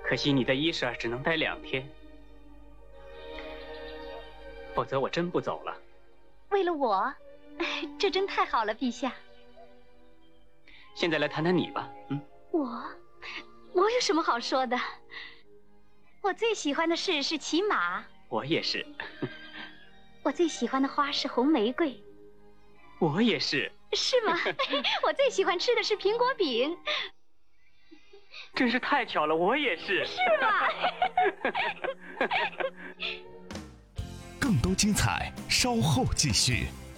可惜你的伊舍只能待2天，否则我真不走了。 为了我，这真太好了，陛下。 现在来谈谈你吧。 我有什么好说的？我最喜欢的事是骑马。 我也是。 我最喜欢的花是红玫瑰。 我也是。 是吗？我最喜欢吃的是苹果饼。 真是太巧了，我也是。 是吗？ 更多精彩，稍后继续。